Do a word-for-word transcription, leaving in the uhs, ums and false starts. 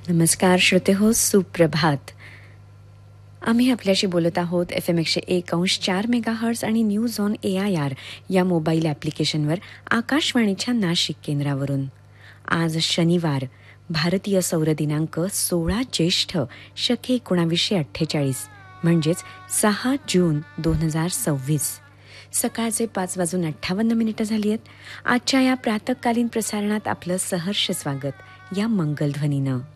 नमस्कार श्रोते हो, सुप्रभात. आम्ही आपल्याशी बोलत आहोत एफ एम एकशे एक अंश चार मेगा हर्ट्स आणि news on A I R या मोबाईल ॲप्लिकेशनवर आकाशवाणीच्या नाशिक केंद्रावरून. आज शनिवार, भारतीय सौर दिनांक सोळा ज्येष्ठ शके एकोणावीसशे अठ्ठेचाळीस म्हणजेच सहा जून दोन हजार सव्वीस. सकाळचे पाच वाजून अठ्ठावन्न मिनिटं झाली आहेत. आजच्या या प्रातकालीन प्रसारणात आपलं सहर्ष स्वागत या मंगलध्वनीनं.